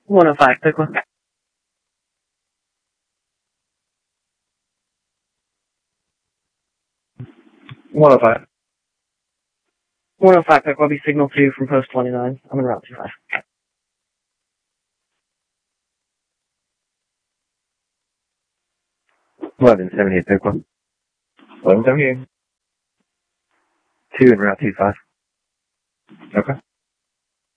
105, pick one. 105. 105, pick one. Be signal 2 from post 29. I'm in route 25. 1178, pick one. 1178. 2 in route 25. Okay.